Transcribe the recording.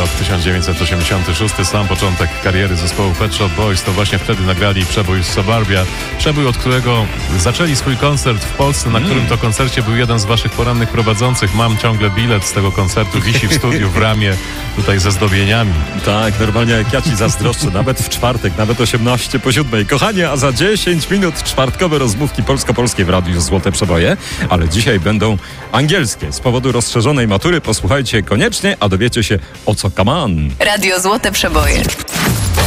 rok 1986, sam początek kariery zespołu Pet Shop Boys. To właśnie wtedy nagrali przebój z Suburbia. Przebój, od którego zaczęli swój koncert w Polsce, na którym to koncercie był jeden z waszych porannych prowadzących. Mam ciągle bilet z tego koncertu, wisi w studiu w ramie, tutaj ze zdobieniami. Tak, normalnie jak ja ci zazdroszczę, nawet w czwartek, nawet 18:07. Kochanie, a za 10 minut czwartkowe rozmówki polsko-polskie w Radiu Złote Przeboje, ale dzisiaj będą angielskie. Z powodu rozszerzonej matury posłuchajcie koniecznie, a dowiecie się o co come on. Radio Złote Przeboje.